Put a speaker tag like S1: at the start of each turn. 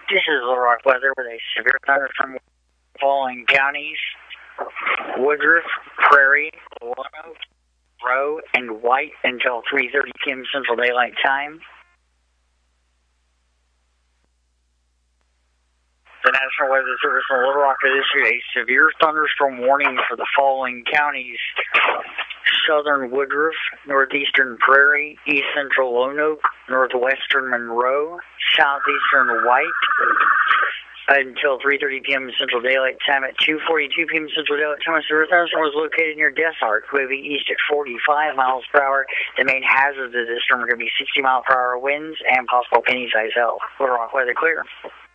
S1: This is Little Rock weather with a severe thunderstorm following counties: Woodruff, Prairie, Roanoke, Rowe, and White until 3:30 p.m. Central Daylight Time. The National Weather Service in Little Rock has issued a severe thunderstorm warning for the following counties: southern Woodruff, northeastern Prairie, east central Roanoke, northwestern Monroe, southeastern White, until 3:30 p.m. Central Daylight Time. At 2:42 p.m. Central Daylight Time, a severe thunderstorm was located near Desart, moving east at 45 miles per hour. The main hazards of this storm are going to be 60-mile-per-hour winds and possible penny-size hail. Little Rock weather clear.